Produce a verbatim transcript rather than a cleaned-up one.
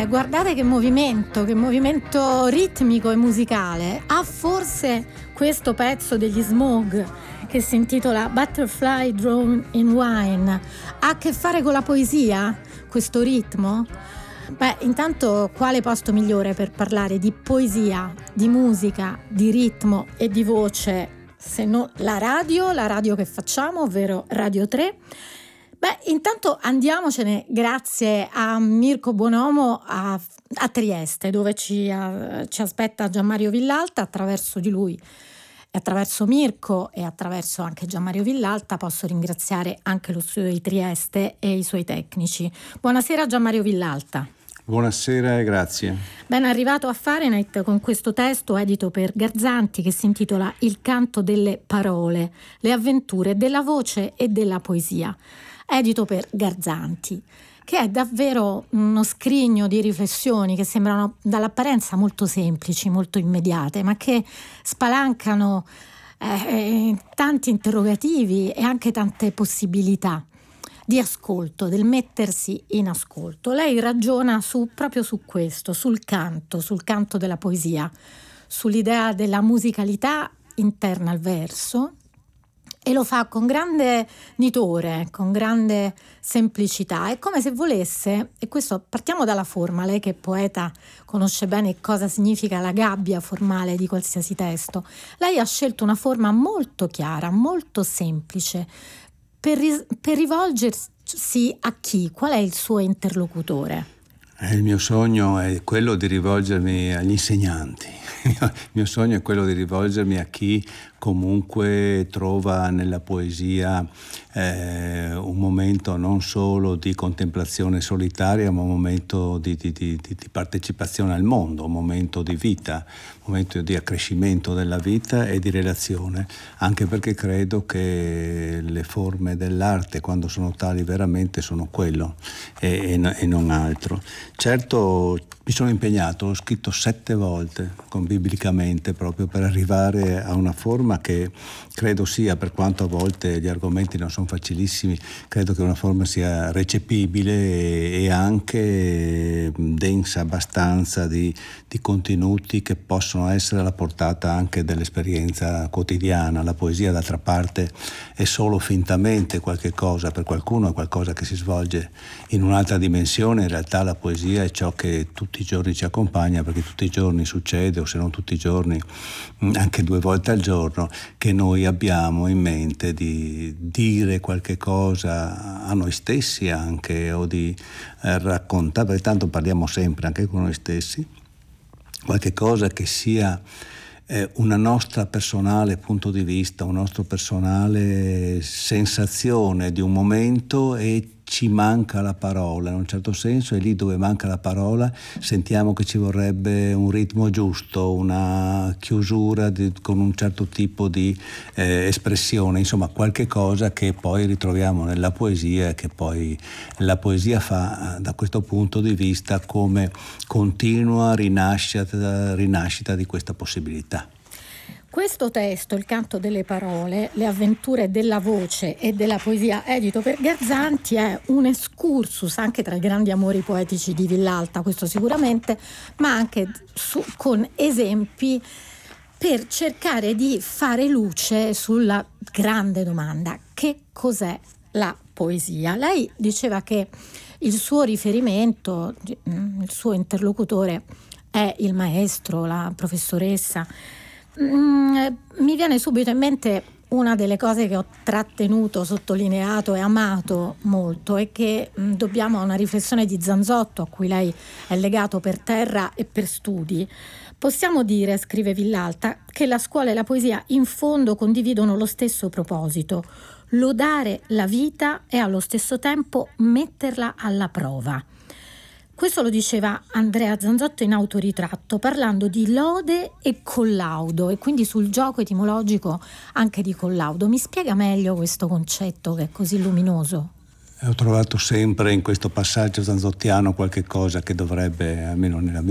guardate che movimento, che movimento ritmico e musicale ha forse questo pezzo degli Smog che si intitola Butterfly Drawn in Wine. Ha a che fare con la poesia questo ritmo? Beh, intanto quale posto migliore per parlare di poesia, di musica, di ritmo e di voce se non la radio, la radio che facciamo, ovvero Radio tre. Beh, intanto andiamocene grazie a Mirko Buonomo a, a Trieste, dove ci, a, ci aspetta Gianmario Villalta. Attraverso di lui e attraverso Mirko e attraverso anche Gianmario Villalta posso ringraziare anche lo studio di Trieste e i suoi tecnici. Buonasera Gianmario Villalta. Buonasera e grazie. Ben arrivato a Fahrenheit con questo testo edito per Garzanti che si intitola Il canto delle parole, le avventure della voce e della poesia. Edito per Garzanti, che è davvero uno scrigno di riflessioni che sembrano dall'apparenza molto semplici, molto immediate, ma che spalancano eh, tanti interrogativi e anche tante possibilità di ascolto, del mettersi in ascolto. Lei ragiona su, proprio su questo, sul canto, sul canto della poesia, sull'idea della musicalità interna al verso, e lo fa con grande nitore, con grande semplicità. È come se volesse, e questo partiamo dalla forma, lei che è poeta conosce bene cosa significa la gabbia formale di qualsiasi testo. Lei ha scelto una forma molto chiara, molto semplice, per, ris- per rivolgersi a chi? Qual è il suo interlocutore? Il mio sogno è quello di rivolgermi agli insegnanti. Il mio sogno è quello di rivolgermi a chi comunque trova nella poesia eh, un momento non solo di contemplazione solitaria, ma un momento di, di, di, di partecipazione al mondo, un momento di vita, un momento di accrescimento della vita e di relazione, anche perché credo che le forme dell'arte, quando sono tali veramente, sono quello e, e, e non altro. Certo, mi sono impegnato, ho scritto sette volte, con biblicamente, proprio per arrivare a una forma che credo sia, per quanto a volte gli argomenti non sono facilissimi, credo che una forma sia recepibile e, e anche densa abbastanza di, di contenuti che possono essere alla portata anche dell'esperienza quotidiana. La poesia, d'altra parte, è solo fintamente qualche cosa, per qualcuno è qualcosa che si svolge in un'altra dimensione. In realtà la poesia è ciò che tutti i giorni ci accompagna, perché tutti i giorni succede, o se non tutti i giorni, anche due volte al giorno, che noi abbiamo in mente di dire qualche cosa a noi stessi anche, o di eh, raccontare, perché tanto parliamo sempre anche con noi stessi, qualche cosa che sia eh, una nostra personale punto di vista, una nostra personale sensazione di un momento, e ci manca la parola in un certo senso, e lì dove manca la parola sentiamo che ci vorrebbe un ritmo giusto, una chiusura di, con un certo tipo di eh, espressione, insomma qualche cosa che poi ritroviamo nella poesia, e che poi la poesia fa da questo punto di vista come continua rinascita, rinascita di questa possibilità. Questo testo, Il canto delle parole, le avventure della voce e della poesia, edito per Garzanti, è un excursus anche tra i grandi amori poetici di Villalta, questo sicuramente, ma anche su, con esempi per cercare di fare luce sulla grande domanda: che cos'è la poesia? Lei diceva che il suo riferimento, il suo interlocutore è il maestro, la professoressa. Mi viene subito in mente una delle cose che ho trattenuto, sottolineato e amato molto, è che mh, dobbiamo a una riflessione di Zanzotto, a cui lei è legato per terra e per studi. Possiamo dire, scrive Villalta, che la scuola e la poesia in fondo condividono lo stesso proposito: lodare la vita e allo stesso tempo metterla alla prova. Questo lo diceva Andrea Zanzotto in Autoritratto, parlando di lode e collaudo, e quindi sul gioco etimologico anche di collaudo. Mi spiega meglio questo concetto che è così luminoso? Ho trovato sempre in questo passaggio zanzottiano qualche cosa che dovrebbe, almeno nella mia